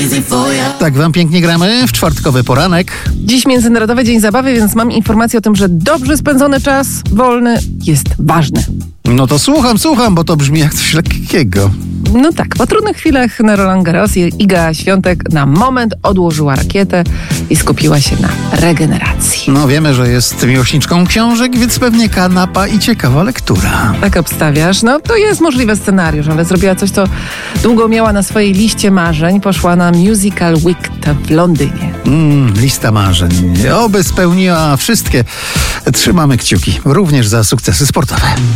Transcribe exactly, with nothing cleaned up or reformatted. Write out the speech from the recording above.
Tak wam pięknie gramy w czwartkowy poranek. Dziś Międzynarodowy Dzień Zabawy, więc mam informację o tym, że dobrze spędzony czas wolny jest ważny. No to słucham, słucham, bo to brzmi jak coś lekkiego. No tak, po trudnych chwilach na Roland Garros Iga Świątek na moment odłożyła rakietę i skupiła się na regeneracji. No wiemy, że jest miłośniczką książek, więc pewnie kanapa i ciekawa lektura. Tak obstawiasz? No to jest możliwy scenariusz, ale zrobiła coś, co długo miała na swojej liście marzeń. Poszła na Musical Week w Londynie. Mm, lista marzeń. Oby spełniła wszystkie. Trzymamy kciuki, również za sukcesy sportowe.